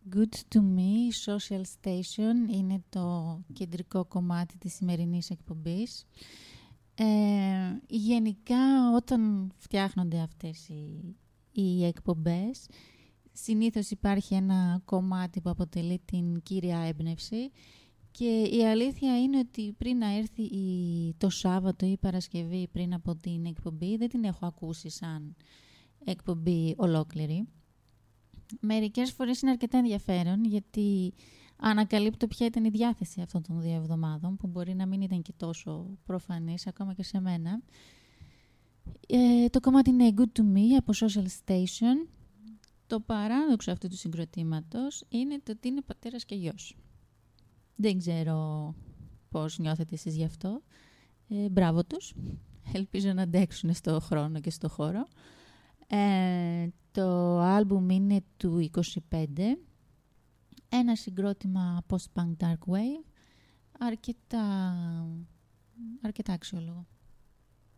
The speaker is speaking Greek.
Good to Me, Social Station είναι το κεντρικό κομμάτι της σημερινής εκπομπής. Γενικά όταν φτιάχνονται αυτές οι εκπομπές, συνήθως υπάρχει ένα κομμάτι που αποτελεί την κύρια έμπνευση και η αλήθεια είναι ότι πριν να έρθει το Σάββατο ή η Παρασκευή πριν από την εκπομπή, δεν την έχω ακούσει σαν εκπομπή ολόκληρη. Μερικές φορές είναι αρκετά ενδιαφέρον γιατί ανακαλύπτω ποια ήταν η διάθεση αυτών των 2 εβδομάδων που μπορεί να μην ήταν και τόσο προφανής ακόμα και σε μένα. Το κομμάτι είναι Good to Me από Social Station. Το παράδοξο αυτού του συγκροτήματος είναι το ότι είναι πατέρας και γιος. Δεν ξέρω πώς νιώθετε εσείς γι' αυτό. Μπράβο τους. Ελπίζω να αντέξουν στο χρόνο και στο χώρο. Το άλμπουμ είναι του 25. Ένα συγκρότημα post-punk dark wave. Αρκετά αξιόλογο.